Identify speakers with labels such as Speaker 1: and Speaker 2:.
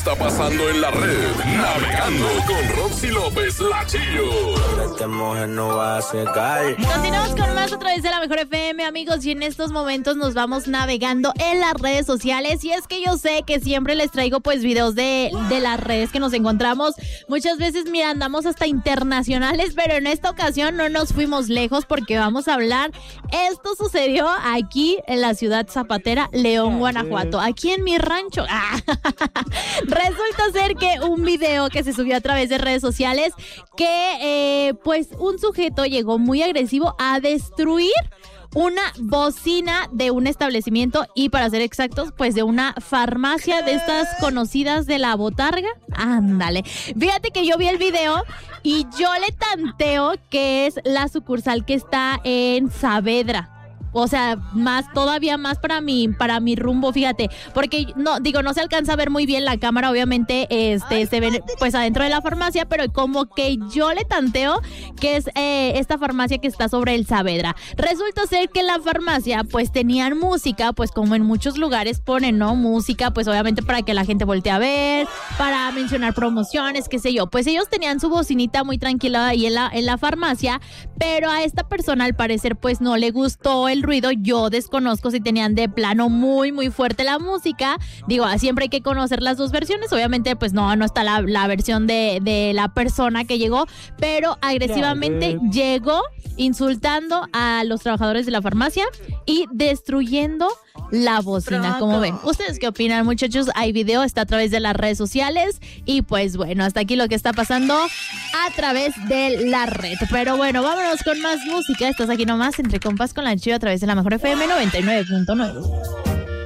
Speaker 1: está pasando en la red. Navegando con Roxy López, la Chillo.
Speaker 2: Esta mujer no va a secar.
Speaker 3: Continuamos con más a través de la Mejor FM, amigos, y en estos momentos nos vamos navegando en las redes sociales. Y es que yo sé que siempre les traigo pues videos de las redes que nos encontramos. Muchas veces, mira, andamos hasta internacionales, pero en esta ocasión no nos fuimos lejos porque vamos a hablar. Esto sucedió aquí en la ciudad zapatera, León, Guanajuato, aquí en mi rancho. Resulta ser que un video que se subió a través de redes sociales que pues un sujeto llegó muy agresivo a destruir una bocina de un establecimiento y, para ser exactos, pues de una farmacia de estas conocidas de la botarga. Ándale. Fíjate que yo vi el video y yo le tanteo que es la sucursal que está en Saavedra. O sea, todavía más para mi rumbo, fíjate, porque no se alcanza a ver muy bien la cámara, obviamente, se ve pues adentro de la farmacia, pero como que yo le tanteo que es esta farmacia que está sobre el Saavedra. Resulta ser que la farmacia, pues tenían música, pues como en muchos lugares ponen, ¿no? Música, pues obviamente para que la gente voltee a ver, para mencionar promociones, qué sé yo. Pues ellos tenían su bocinita muy tranquila ahí en la farmacia, pero a esta persona al parecer pues no le gustó el ruido. Yo desconozco si tenían de plano muy muy fuerte la música. Digo, siempre hay que conocer las dos versiones. Obviamente pues no está la versión de la persona que llegó, pero agresivamente llegó insultando a los trabajadores de la farmacia y destruyendo la bocina, como ven. ¿Ustedes qué opinan, muchachos? Hay video, está a través de las redes sociales y pues bueno, hasta aquí lo que está pasando a través de la red. Pero bueno, vámonos con más música. Estás aquí nomás entre compas con la Chillo a través de la Mejor FM 99.9.